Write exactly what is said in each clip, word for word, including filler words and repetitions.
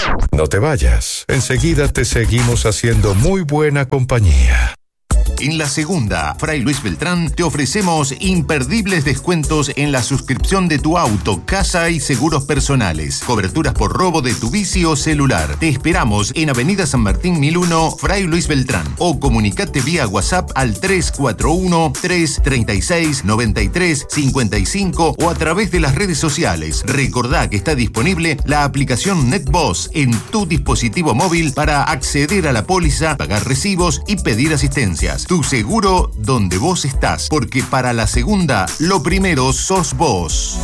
No te vayas, enseguida te seguimos haciendo muy buena compañía. En La Segunda, Fray Luis Beltrán, te ofrecemos imperdibles descuentos en la suscripción de tu auto, casa y seguros personales. Coberturas por robo de tu bici o celular. Te esperamos en Avenida San Martín mil uno, Fray Luis Beltrán. O comunicate vía WhatsApp al tres cuatro uno, tres tres seis, nueve tres cinco cinco o a través de las redes sociales. Recordá que está disponible la aplicación NetBoss en tu dispositivo móvil para acceder a la póliza, pagar recibos y pedir asistencias. Tu seguro donde vos estás, porque para La Segunda, lo primero sos vos.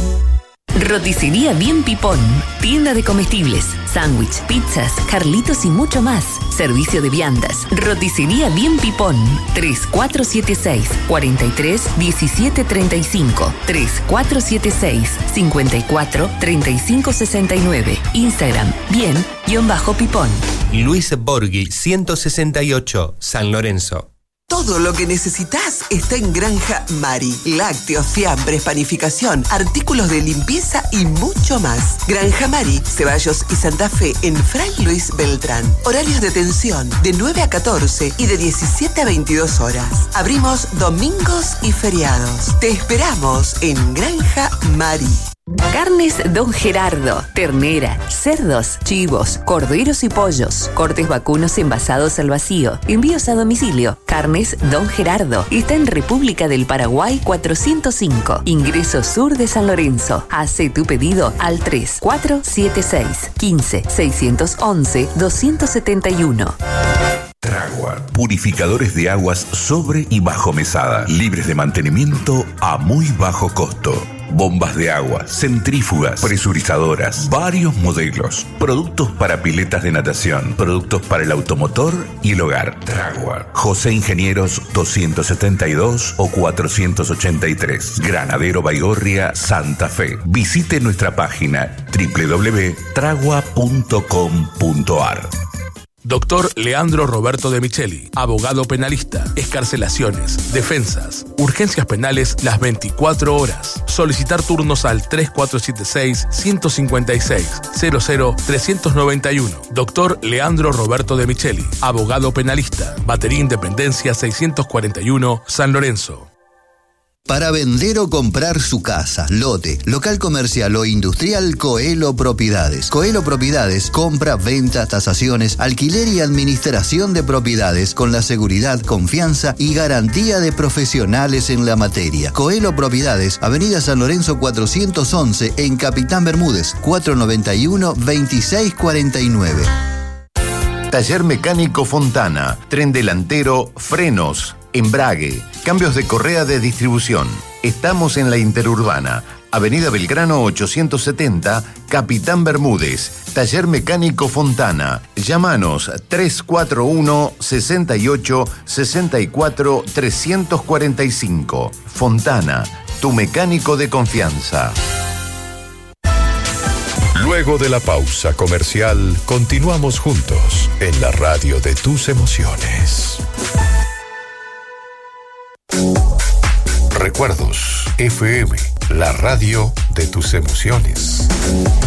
Roticería Bien Pipón, tienda de comestibles, sándwich, pizzas, Carlitos y mucho más. Servicio de viandas. Roticería Bien Pipón, tres cuatro siete seis, cuatro tres, uno siete tres cinco, tres cuatro siete seis, cinco cuatro, tres cinco seis nueve. Instagram, bien-pipón. Luis Borghi, ciento sesenta y ocho, San Lorenzo. Todo lo que necesitas está en Granja Mari. Lácteos, fiambres, panificación, artículos de limpieza y mucho más. Granja Mari, Ceballos y Santa Fe en Fray Luis Beltrán. Horarios de atención de nueve a catorce y de diecisiete a veintidós horas. Abrimos domingos y feriados. Te esperamos en Granja Mari. Carnes Don Gerardo, ternera, cerdos, chivos, corderos y pollos, cortes vacunos envasados al vacío, envíos a domicilio. Carnes Don Gerardo está en República del Paraguay cuatrocientos cinco, ingreso sur de San Lorenzo. Hace tu pedido al tres cuatro siete seis, quince, seiscientos once, doscientos setenta y uno. Tragua, purificadores de aguas sobre y bajo mesada, libres de mantenimiento a muy bajo costo. Bombas de agua, centrífugas, presurizadoras, varios modelos, productos para piletas de natación, productos para el automotor y el hogar. Tragua, José Ingenieros doscientos setenta y dos o cuatrocientos ochenta y tres, Granadero Baigorria, Santa Fe. Visite nuestra página doble u doble u doble u punto tragua punto com punto a r. Doctor Leandro Roberto de Micheli, abogado penalista, excarcelaciones, defensas, urgencias penales las veinticuatro horas. Solicitar turnos al tres cuatro siete seis, uno cinco seis, cero cero tres nueve uno. Doctor Leandro Roberto de Micheli, abogado penalista, Batería Independencia seiscientos cuarenta y uno, San Lorenzo. Para vender o comprar su casa, lote, local comercial o industrial, Coelho Propiedades. Coelho Propiedades compra, venta, tasaciones, alquiler y administración de propiedades con la seguridad, confianza y garantía de profesionales en la materia. Coelho Propiedades, Avenida San Lorenzo cuatrocientos once en Capitán Bermúdez, cuatro noventa y uno, veintiséis cuarenta y nueve. Taller Mecánico Fontana, tren delantero, frenos, embrague, cambios de correa de distribución. Estamos en la Interurbana, Avenida Belgrano ochocientos setenta, Capitán Bermúdez. Taller Mecánico Fontana. Llámanos tres cuatro uno, seis ocho, seis cuatro, tres cuatro cinco. Fontana, tu mecánico de confianza. Luego de la pausa comercial, continuamos juntos en la radio de tus emociones. Recuerdos F M, la radio de tus emociones.